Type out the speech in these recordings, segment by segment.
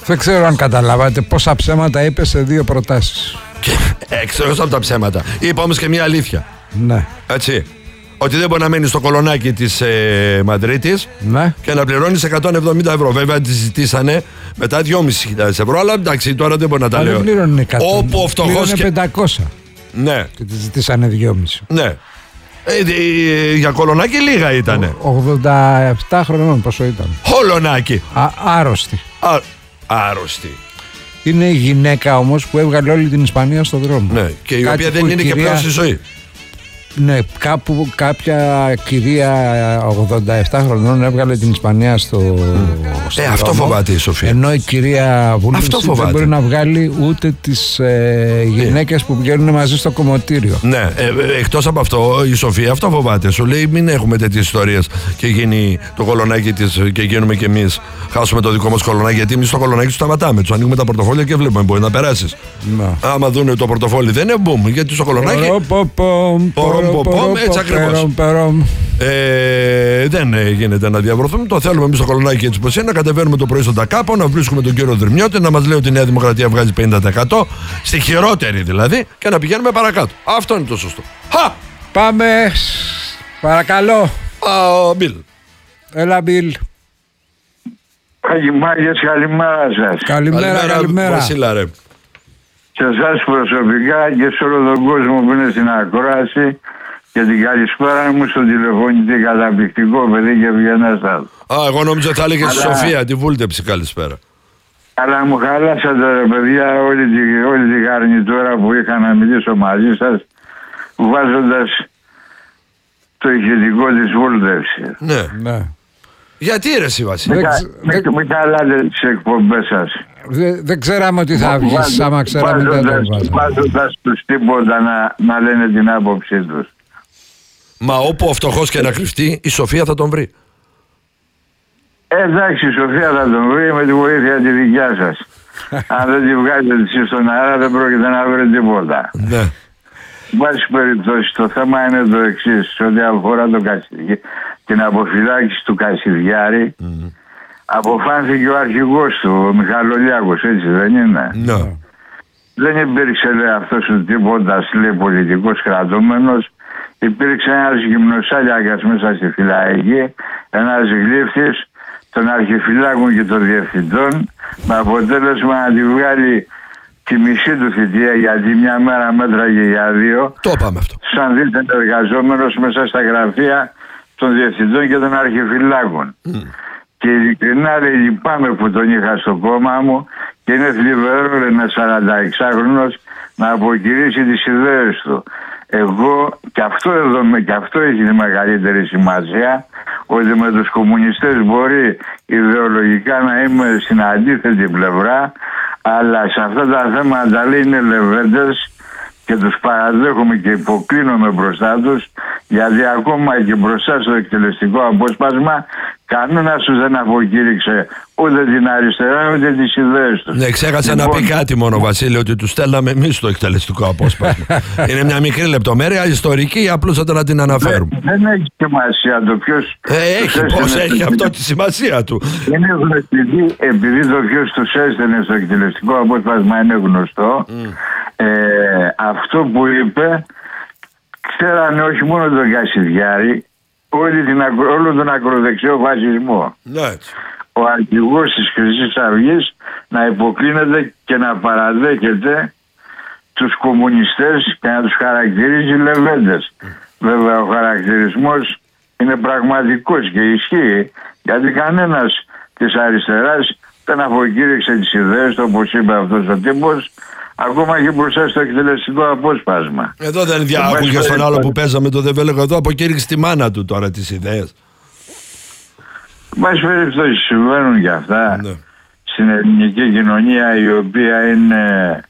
Δεν ξέρω αν καταλάβατε πόσα ψέματα είπε σε 2 προτάσεις. Εκτός από τα ψέματα. Είπα όμως και μια αλήθεια. Ναι. Έτσι. Ότι δεν μπορεί να μένει στο κολονάκι της Μαδρίτης, Ναι. και να πληρώνεις 170 ευρώ. Βέβαια τη ζητήσανε μετά 2.500 ευρώ, αλλά εντάξει, τώρα δεν μπορεί να τα λέω. Δεν πλήρωνε 100. Όπου ο φτωχός πλήρωνε 500. Ναι. Και τη ζητήσανε 2,5. Ναι. Για κολονάκι λίγα ήτανε. 87 χρονών πόσο ήταν. Χολονάκι. Άρρωστη. Άρρωστη. Είναι η γυναίκα όμως που έβγαλε όλη την Ισπανία στον δρόμο. Ναι. Και η οποία δεν είναι και πλέον στη ζωή. Ναι, κάποια κυρία 87 χρονών έβγαλε την Ισπανία στο αυτό φοβάται η Σοφία. Ενώ η κυρία Βούλτεψη δεν μπορεί να βγάλει ούτε τις γυναίκες που βγαίνουν μαζί στο κομμωτήριο. Ναι, εκτός από αυτό η Σοφία αυτό φοβάται. Σου λέει μην έχουμε τέτοιες ιστορίες και γίνει το κολονάκι της και γίνουμε κι εμείς, χάσουμε το δικό μας κολονάκι. Γιατί εμείς το κολονάκι του σταματάμε, τους ανοίγουμε τα πορτοφόλια και βλέπουμε μπορεί να περάσεις. Άμα δούνε το πορτοφόλι δεν είναι μπουμ, γιατί στο κολονάκι έτσι ακριβώς. Δεν γίνεται να διαβρωθούμε. Το θέλουμε εμείς στο κολονάκι έτσι πως είναι. Να κατεβαίνουμε το πρωί στον Τακάπο, να βρίσκουμε τον κύριο Δρυμιώτη, να μας λέει ότι η Νέα Δημοκρατία βγάζει 50%, στη χειρότερη δηλαδή, και να πηγαίνουμε παρακάτω. Αυτό είναι το σωστό. Πάμε. Παρακαλώ. Μπιλ. Έλα, Μπιλ. Μάγες, καλημέρα σας. Καλημέρα. Βασίλα, ρε. Σε εσάς προσωπικά και σε όλο τον κόσμο που είναι στην ακρόαση, και την καλησπέρα μου στον τηλεφωνητή καταπληκτικό παιδί και ευγενέστατο. Εγώ νόμιζα θα έλεγε στη Σοφία, τη Βούλτεψη, καλησπέρα. Αλλά μου χαλάσατε ρε παιδιά όλη τη γαρνιτούρα που είχα να μιλήσω μαζί σας, βάζοντας το ηχητικό της Βούλτεψης. Ναι. Γιατί ρε εσύ Βασίλη? Μην χαλάτε τις εκπομπές σας. Δεν ξέραμε ότι θα βγεις, άμα ξέραμε δεν το βάζαμε. Βάζοντας τους τίποτα να λένε την άποψή τους. Μα όπου ο φτωχός και να κρυφτεί, η Σοφία θα τον βρει. Εντάξει, η Σοφία θα τον βρει με τη βοήθεια τη δικιά σας. Αν δεν τη βγάζετε εσείς στον αέρα δεν πρόκειται να βρει τίποτα. Ναι. Βάση περιπτώσει, το θέμα είναι το εξής, ότι αφορά την αποφυλάκηση του Κασιδιάρη. Αποφάνθηκε ο αρχηγός του, ο Μιχαλολιάκος, έτσι δεν είναι? Ναι. Δεν υπήρξε λέει αυτός ο τίποτα λέει πολιτικός κρατούμενος. Υπήρξε ένας γυμνοσάλιακας μέσα στη φυλακή, ένας γλύφτης των αρχιφυλάκων και των διευθυντών, με αποτέλεσμα να τη βγάλει τη μισή του θητεία, γιατί μια μέρα μέτραγε για 2. Το είπαμε αυτό. Σαν δείτε εργαζόμενος μέσα στα γραφεία των διευθυντών και των αρχιφυλάκων. Και ειλικρινά λυπάμαι που τον είχα στο κόμμα μου και είναι θλιβερό ένας 46χρονος να αποκηρύσει τις ιδέες του. Εγώ και αυτό έχει τη μεγαλύτερη σημασία, ότι με τους κομμουνιστές μπορεί ιδεολογικά να είμαι στην αντίθετη πλευρά, αλλά σε αυτά τα θέματα λέει είναι λεβέντες και τους παραδέχομαι και υποκλίνομαι μπροστά τους, γιατί ακόμα και μπροστά στο εκτελεστικό απόσπασμα κανένας τους δεν αποκήρυξε ούτε την αριστερά ούτε τις ιδέες τους. Ναι, ξέχασα να πει κάτι μόνο Βασίλη, ότι τους στέλναμε εμείς στο εκτελεστικό απόσπασμα. Είναι μια μικρή λεπτομέρεια ιστορική, απλούστατα να την αναφέρουμε. Δεν έχει σημασία το ποιος... Έχει, πώς έχει αυτό τη σημασία του. Είναι επειδή το ποιος τους έστελνε στο εκτελεστικό απόσπασμα είναι γνωστό, αυτό που είπε ξέρανε όχι μόνο τον Κασιδιάρη, όλο τον ακροδεξιό φασισμό. Ναι. Ο αρχηγός της Χρυσής Αυγής να υποκλίνεται και να παραδέχεται τους κομμουνιστές και να τους χαρακτηρίζει λεβέντες. Βέβαια ο χαρακτηρισμός είναι πραγματικός και ισχύει, γιατί κανένας της αριστεράς δεν αποκήρυξε τις ιδέες του, όπως είπε αυτός ο τύπος, ακόμα και μπροστά στο εκτελεστικό απόσπασμα. Εδώ δεν διάκουγε στον άλλο που παίζαμε το δεβέλεγο εδώ, αποκήρυξε τη μάνα του τώρα τις ιδέες. Μας περιπτώσει συμβαίνουν και αυτά στην ελληνική κοινωνία, η οποία είναι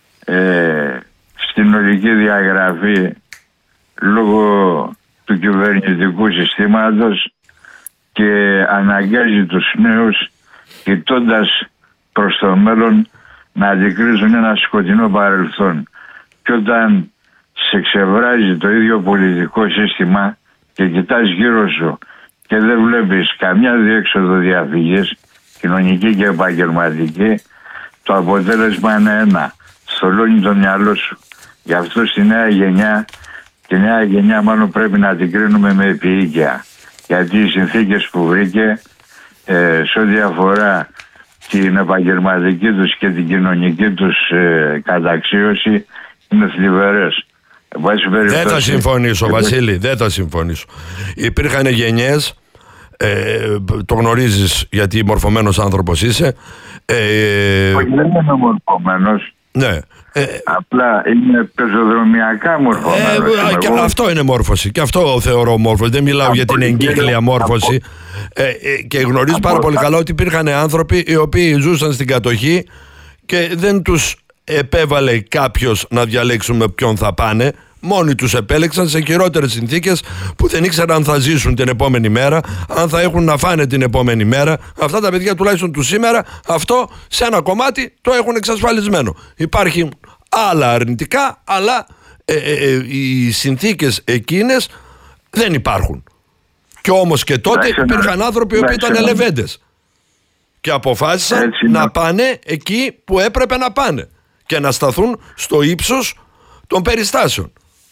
στην ολική διαγραφή λόγω του κυβερνητικού συστήματος και αναγκάζει τους νέους, κοιτώντας προς το μέλλον, να αντικρίζουν ένα σκοτεινό παρελθόν. Και όταν σε ξεβράζει το ίδιο πολιτικό σύστημα και κοιτάς γύρω σου και δεν βλέπεις καμιά διέξοδο διαφυγής, κοινωνική και επαγγελματική, το αποτέλεσμα είναι ένα. Θολώνει το μυαλό σου. Γι' αυτό στη νέα γενιά, τη νέα γενιά μάλλον πρέπει να την κρίνουμε με επίοικια. Γιατί οι συνθήκες που βρήκε σε ό,τι αφορά την επαγγελματική τους και την κοινωνική τους καταξίωση είναι θλιβερές. Δεν θα συμφωνήσω, Βασίλη, δεν θα συμφωνήσω. Υπήρχαν γενιές, το γνωρίζεις γιατί μορφωμένος άνθρωπος είσαι. Όχι, δεν είμαι μορφωμένος. Ναι. Απλά είναι πεζοδρομιακά μορφωμένος. Και αυτό είναι μόρφωση. Και αυτό θεωρώ μόρφωση. Δεν μιλάω για την εγκύκλια μόρφωση. Και γνωρίζεις πάρα πολύ καλά ότι υπήρχαν άνθρωποι οι οποίοι ζούσαν στην κατοχή και δεν τους επέβαλε κάποιος να διαλέξουν με ποιον θα πάνε. Μόνοι τους επέλεξαν σε χειρότερες συνθήκες που δεν ήξεραν αν θα ζήσουν την επόμενη μέρα, αν θα έχουν να φάνε την επόμενη μέρα. Αυτά τα παιδιά τουλάχιστον του σήμερα, αυτό σε ένα κομμάτι το έχουν εξασφαλισμένο. Υπάρχουν άλλα αρνητικά, αλλά οι συνθήκες εκείνες δεν υπάρχουν. Και όμως και τότε υπήρχαν άνθρωποι που ήταν ελεβέντες και αποφάσισαν να πάνε εκεί που έπρεπε να πάνε και να σταθούν στο ύψος των περιστάσεων.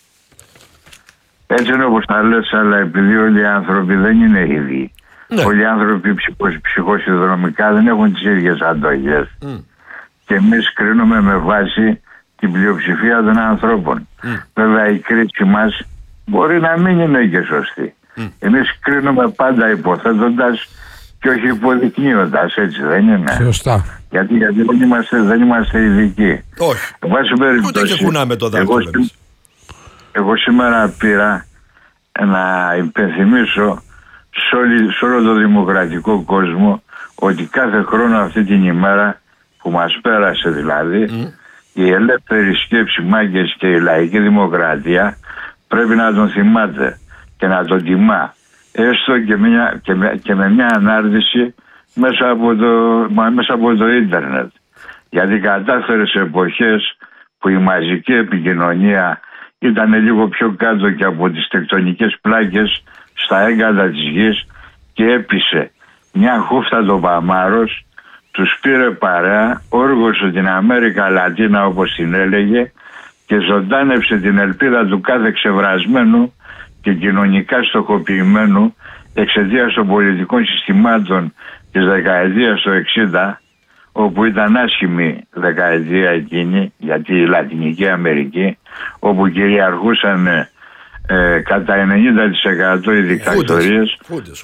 Έτσι είναι όπως τα λες, αλλά επειδή όλοι οι άνθρωποι δεν είναι ίδιοι. Ναι. Όλοι οι άνθρωποι ψυχοσυνδρομικά δεν έχουν τις ίδιες αντοχές. Και εμείς κρίνουμε με βάση την πλειοψηφία των ανθρώπων. Βέβαια η κρίση μας μπορεί να μην είναι και σωστή. Εμείς κρίνουμε πάντα υποθέτοντας και όχι υποδεικνύοντας, έτσι δεν είναι? Σωστά. Γιατί δεν είμαστε ειδικοί. Όχι. Ούτε και κουνάμε το δάχτυλο. Εγώ σήμερα πήρα να υπενθυμίσω σε όλο το δημοκρατικό κόσμο ότι κάθε χρόνο αυτή την ημέρα που μας πέρασε δηλαδή, η ελεύθερη σκέψη μάγκες και η λαϊκή δημοκρατία πρέπει να τον θυμάται και να τον τιμά, έστω και με μια ανάρτηση μέσα από το ίντερνετ. Γιατί κατάφερε σε εποχές που η μαζική επικοινωνία ήταν λίγο πιο κάτω και από τις τεκτονικές πλάκες στα έγκατα της γης και έπεισε μια χούφτα το Παμάρος, τους πήρε παρέα, όργωσε την Αμέρικα Λατίνα όπως την έλεγε και ζωντάνεψε την ελπίδα του κάθε ξεβρασμένου και κοινωνικά στοχοποιημένου εξαιτίας των πολιτικών συστημάτων της δεκαετίας του 60, όπου ήταν άσχημη δεκαετία εκείνη για τη Λατινική Αμερική, όπου κυριαρχούσαν κατά 90% οι δικτατορίες,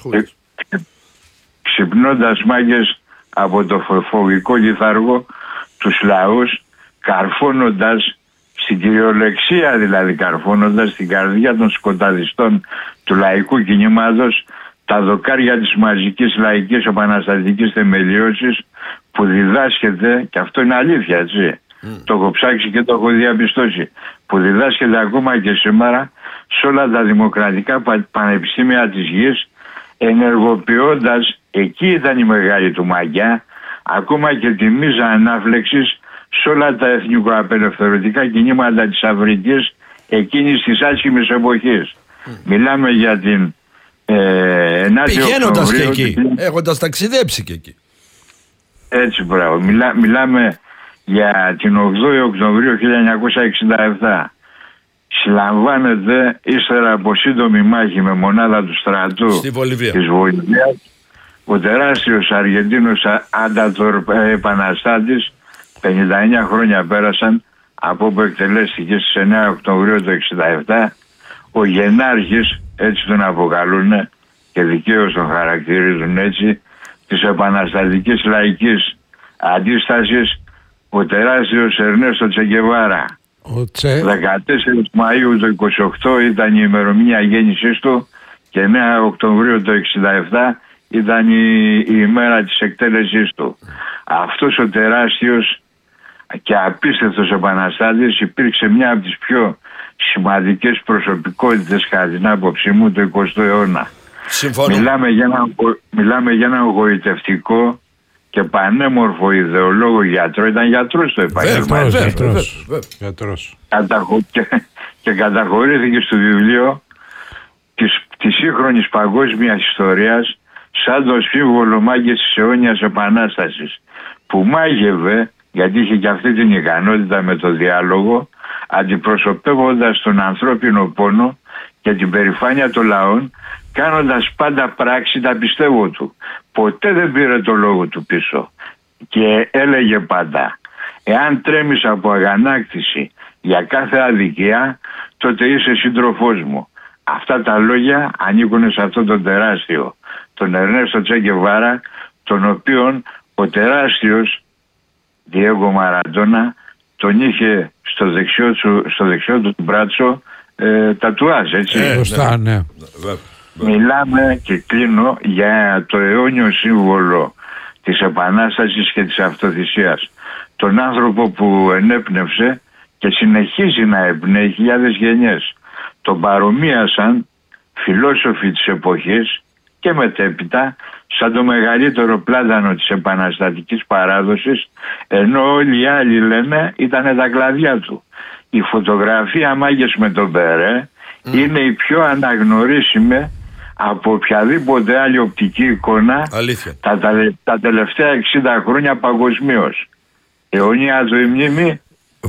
ξυπνώντας μάγκες από το φοβικό λιθαργό τους λαούς, καρφώνοντας στην κυριολεξία, δηλαδή καρφώνοντας στην καρδιά των σκοταδιστών του λαϊκού κινήματος τα δοκάρια της μαζικής λαϊκής επαναστατικής θεμελιώσης που διδάσκεται, και αυτό είναι αλήθεια, έτσι, το έχω ψάξει και το έχω διαπιστώσει, που διδάσκεται ακόμα και σήμερα σε όλα τα δημοκρατικά πανεπιστήμια της γης, ενεργοποιώντας, εκεί ήταν η μεγάλη του μαγιά, ακόμα και τη μίζα ανάφλεξης σε όλα τα εθνικοαπελευθερωτικά κινήματα της Αφρικής εκείνης της άσχημης εποχής. Μιλάμε για την πηγαίνοντας και εκεί, έχοντας ταξιδέψει και εκεί. Έτσι, μπράβο. Μιλάμε για την 8η Οκτωβρίου 1967. Συλλαμβάνεται ύστερα από σύντομη μάχη με μονάδα του στρατού της Βολιβίας ο τεράστιος Αργεντίνος Άντατορ επαναστάτης, 59 χρόνια πέρασαν από όπου εκτελέστηκε στις 9 Οκτωβρίου του 1967, ο Γενάρχης, έτσι τον αποκαλούν και δικαίως τον χαρακτηρίζουν έτσι, της επαναστατικής λαϊκής αντίστασης, ο τεράστιος Ερνέστο Τσε Γκεβάρα. 14 Μαΐου του 28 ήταν η ημερομηνία γέννησής του και 9 Οκτωβρίου του 67 ήταν η ημέρα της εκτέλεσής του. Αυτός ο τεράστιος και απίστευτος επαναστάτης υπήρξε μια από τις πιο σημαντικές προσωπικότητες κατά την άποψή μου του 20ου αιώνα. Μιλάμε για ένα γοητευτικό και πανέμορφο ιδεολόγο γιατρό. Ήταν γιατρός το επάγγελμα. Γιατρός. Και καταχωρήθηκε στο βιβλίο της σύγχρονης παγκόσμιας ιστορίας σαν το σύμβολο μάγες της αιώνιας επανάστασης, που μάγευε γιατί είχε και αυτή την ικανότητα με το διάλογο, αντιπροσωπεύοντας τον ανθρώπινο πόνο και την περηφάνεια των λαών, κάνοντας πάντα πράξη τα πιστεύω του. Ποτέ δεν πήρε το λόγο του πίσω και έλεγε πάντα: εάν τρέμεις από αγανάκτηση για κάθε αδικία, τότε είσαι σύντροφός μου. Αυτά τα λόγια ανήκουν σε αυτόν τον τεράστιο, τον Ερνέστο Τσε Γκεβάρα, τον οποίον ο τεράστιος Διέγκο Μαραντόνα τον είχε στο δεξιό του μπράτσο τατουάζ, έτσι. Ναι. Μιλάμε, και κλείνω, για το αιώνιο σύμβολο της Επανάστασης και της αυτοθυσίας. Τον άνθρωπο που ενέπνευσε και συνεχίζει να εμπνέει χιλιάδες γενιές. Τον παρομοίασαν φιλόσοφοι της εποχής και μετέπειτα σαν το μεγαλύτερο πλάτανο της επαναστατικής παράδοσης, ενώ όλοι οι άλλοι λένε ήταν τα κλαδιά του. Η φωτογραφία «Μάγκες με τον Μπερέ» είναι η πιο αναγνωρίσιμη από οποιαδήποτε άλλη οπτική εικόνα τα τελευταία 60 χρόνια παγκοσμίως. Αιωνία του η μνήμη.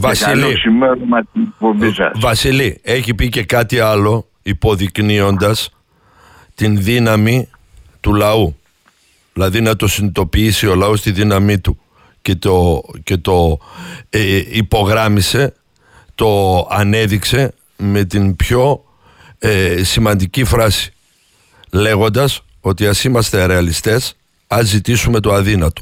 Βασίλη, έχει πει και κάτι άλλο, υποδεικνύοντας την δύναμη του λαού. Δηλαδή να το συνειδητοποιήσει ο λαός τη δύναμή του και το υπογράμμισε, το ανέδειξε με την πιο σημαντική φράση, λέγοντας ότι ας είμαστε ρεαλιστές, ας ζητήσουμε το αδύνατο.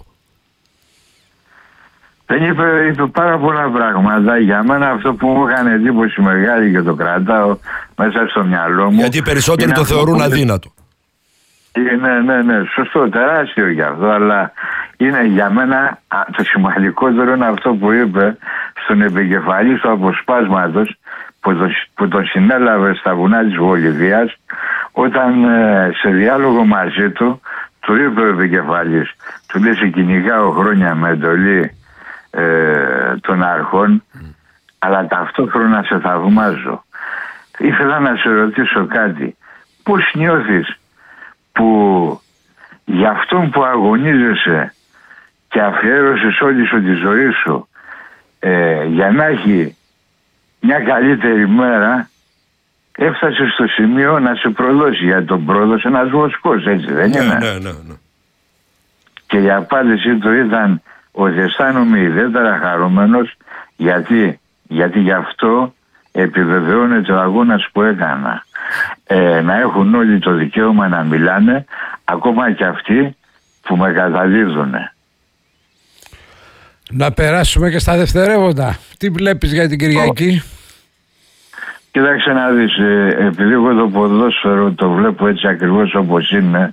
Δεν είπε πάρα πολλά πράγματα. Για μένα αυτό που μου έκανε εντύπωση μεγάλη και το κρατάω μέσα στο μυαλό μου. Γιατί οι περισσότεροι το θεωρούν αδύνατο. Ναι, σωστό, τεράστιο γι' αυτό, αλλά είναι για μένα το σημαντικότερο είναι αυτό που είπε στον επικεφαλής του αποσπάσματος που τον συνέλαβε στα βουνά της Βολιβίας, όταν σε διάλογο μαζί του είπε ο επικεφαλής, του λέει: σε κυνηγάω χρόνια με εντολή των αρχών, αλλά ταυτόχρονα σε θαυμάζω. Ήθελα να σε ρωτήσω κάτι. Πώς νιώθεις που για αυτόν που αγωνίζεσαι και αφιέρωσες όλη σου τη ζωή σου για να έχει μια καλύτερη μέρα, έφτασε στο σημείο να σε προδώσει? Γιατί τον πρόδωσε ένας βοσκός, έτσι δεν είναι? Ναι. Και η απάντησή του ήταν ότι αισθάνομαι ιδιαίτερα χαρούμενος, γιατί γι' αυτό επιβεβαιώνεται ο αγώνας που έκανα. Να έχουν όλοι το δικαίωμα να μιλάνε, ακόμα και αυτοί που με καταδίδουν. Να περάσουμε και στα δευτερεύοντα. Τι βλέπεις για την Κυριακή? Κοίταξε να δεις, επειδή εγώ το ποδόσφαιρο το βλέπω έτσι ακριβώς όπως είναι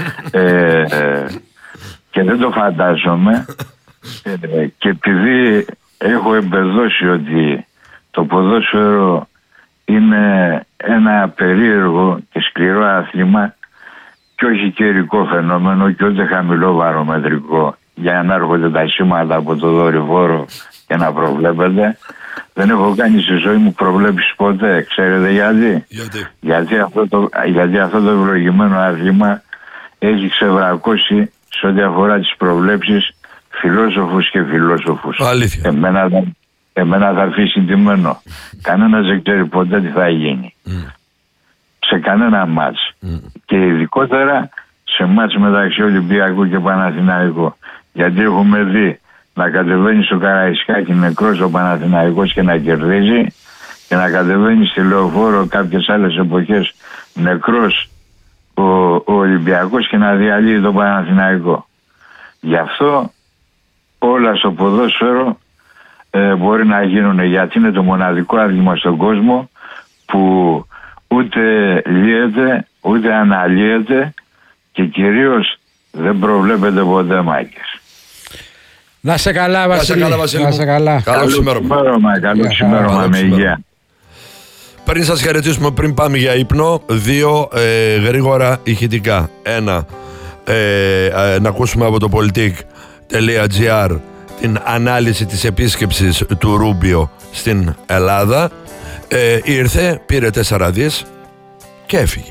και δεν το φαντάζομαι, και επειδή έχω εμπεδώσει ότι το ποδόσφαιρο είναι ένα περίεργο και σκληρό άθλημα και όχι καιρικό φαινόμενο και ούτε χαμηλό βαρομετρικό για να έρχονται τα σήματα από το δορυφόρο και να προβλέπετε, δεν έχω κάνει στη ζωή μου προβλέψεις ποτέ. Ξέρετε γιατί? Γιατί αυτό το ευλογημένο άθλημα έχει ξεβρακώσει σε ό,τι αφορά τις προβλέψεις φιλόσοφους και φιλόσοφους. Αλήθεια. Εμένα θα αφήσει ντυμένο. Κανένας δεν ξέρει ποτέ τι θα γίνει. Σε κανένα μάτς. Και ειδικότερα σε μάτς μεταξύ Ολυμπιακού και Παναθηναϊκού. Γιατί έχουμε δει να κατεβαίνει στο Καραϊσκάκι νεκρός ο Παναθηναϊκός και να κερδίζει, και να κατεβαίνει στη Λεωφόρο κάποιες άλλες εποχές νεκρός ο Ολυμπιακός και να διαλύει τον Παναθηναϊκό. Γι' αυτό όλα στο ποδόσφαιρο μπορεί να γίνουν, γιατί είναι το μοναδικό άθλημα στον κόσμο που ούτε λύεται ούτε αναλύεται και κυρίως δεν προβλέπεται ποτέ, Μάκης. Να σε καλά, Βασίλη. Να σε καλά. Καλό ξημέρωμα με υγεία. Πριν σας χαιρετήσουμε, πριν πάμε για ύπνο, δύο γρήγορα ηχητικά. Ένα, να ακούσουμε από το politik.gr την ανάλυση της επίσκεψης του Ρούμπιο στην Ελλάδα. Ήρθε, πήρε 4 δις και έφυγε.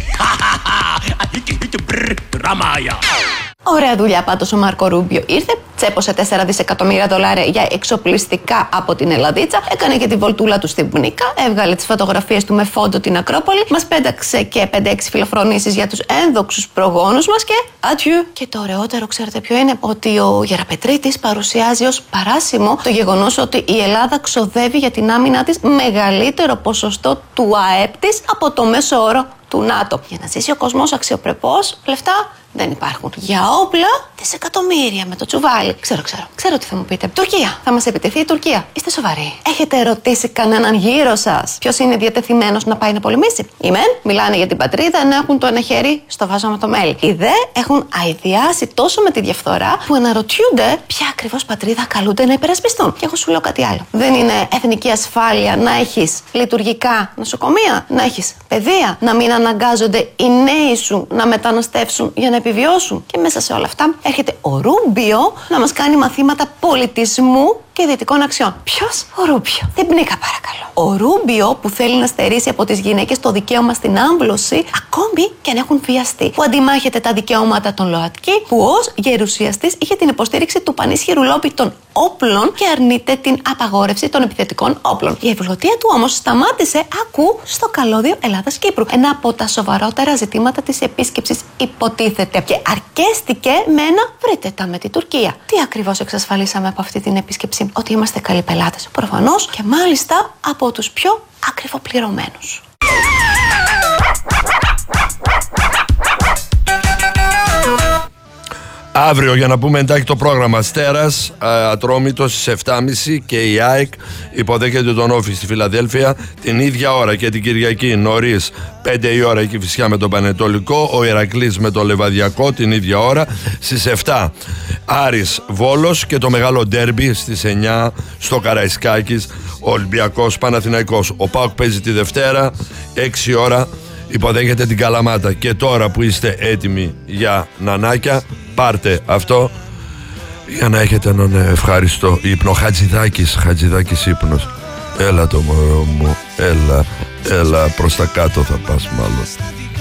Ωραία δουλειά πάντως ο Μάρκο Ρούμπιο. Ήρθε, τσέπωσε 4 δισεκατομμύρια δολάρια για εξοπλιστικά από την Ελλαδίτσα, έκανε και τη βολτούλα του στην Πουνίκα, έβγαλε τις φωτογραφίες του με φόντο την Ακρόπολη, μας πέταξε και 5-6 φιλοφρονήσεις για τους ένδοξους προγόνους μας και adieu. Και το ωραιότερο, ξέρετε ποιο είναι? Ότι ο Γεραπετρίτης παρουσιάζει ως παράσημο το γεγονός ότι η Ελλάδα ξοδεύει για την άμυνα της μεγαλύτερο ποσοστό του ΑΕΠ της από το μέσο όρο του ΝΑΤΟ. Για να ζήσει ο κόσμος αξιοπρεπώς, λεφτά δεν υπάρχουν. Για όπλα, δισεκατομμύρια με το τσουβάλι. Ξέρω τι θα μου πείτε. Τουρκία. Θα μας επιτεθεί η Τουρκία. Είστε σοβαροί? Έχετε ρωτήσει κανέναν γύρω σας ποιος είναι διατεθειμένος να πάει να πολεμήσει? Οι μεν μιλάνε για την πατρίδα, ενώ έχουν το ένα χέρι στο βάζο με το μέλι. Οι δε έχουν αηδιάσει τόσο με τη διαφθορά που αναρωτιούνται ποια ακριβώς πατρίδα καλούνται να υπερασπιστούν. Και εγώ σου λέω κάτι άλλο. Δεν είναι εθνική ασφάλεια να έχεις λειτουργικά νοσοκομεία, να έχεις παιδεία, να μην αναγκάζονται οι νέοι σου να μεταναστεύσουν για να επιβιώσουν? Και μέσα σε όλα αυτά έρχεται ο Ρούμπιο να μας κάνει μαθήματα πολιτισμού και δυτικών αξιών. Ποιος? Ο Ρούμπιο. Δεν πνίκα, παρακαλώ. Ο Ρούμπιο που θέλει να στερήσει από τις γυναίκες το δικαίωμα στην άμβλωση, ακόμη και αν έχουν βιαστεί. Που αντιμάχεται τα δικαιώματα των ΛΟΑΤΚΙ, που ως γερουσιαστής είχε την υποστήριξη του πανίσχυρου λόμπι των όπλων και αρνείται την απαγόρευση των επιθετικών όπλων. Η ευλωτία του όμως σταμάτησε, ακού, στο καλώδιο Ελλάδας-Κύπρου. Ένα από τα σοβαρότερα ζητήματα της επίσκεψης, υποτίθεται. Και αρκέστηκε με ένα βρείτε τα με τη Τουρκία. Τι ακριβώς εξασφαλίσαμε από αυτή την επίσκεψη? Ότι είμαστε καλοί πελάτες. Προφανώς και μάλιστα από τους πιο ακριβοπληρωμένους. Αύριο, για να πούμε εντάχει το πρόγραμμα, Αστέρας Ατρόμητος στις 7.30 και η ΑΕΚ υποδέχεται τον Όφη στη Φιλαδέλφια την ίδια ώρα, και την Κυριακή νωρίς 5 η ώρα η Κηφισιά με τον Πανετολικό, ο Ηρακλής με τον Λεβαδιακό την ίδια ώρα. Στις 7 Άρης Βόλος και το μεγάλο ντέρμπι στις 9 στο Καραϊσκάκης, Ολυμπιακός Παναθηναϊκός. Ο ΠΑΟΚ παίζει τη Δευτέρα 6 ώρα, υποδέχεται την Καλαμάτα. Και τώρα που είστε έτοιμοι για νανάκια, πάρτε αυτό για να έχετε έναν ευχάριστο ύπνο. Χατζηδάκης ύπνος. Έλα το μωρό μου, έλα προς τα κάτω θα πας μάλλον.